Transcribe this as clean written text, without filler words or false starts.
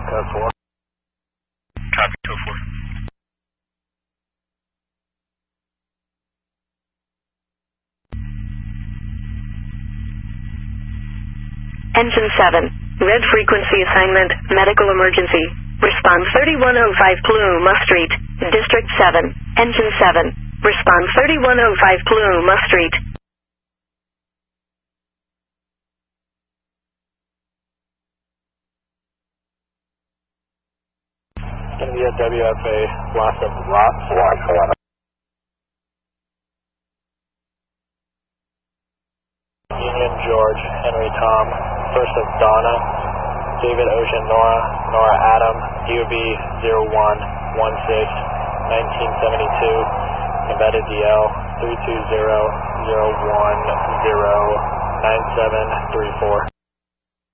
Code 4. Copy, Code 4. Engine 7, red frequency assignment, medical emergency. Respond 3105 Paluma Street, District 7, Engine 7. Respond 3105 Paluma Street. It's going to be a WFA loss of Ross. Union George, Henry Tom, first of Donna, David Ocean Nora, Nora Adam, DOB 0116, 1972, embedded DL 32001097734.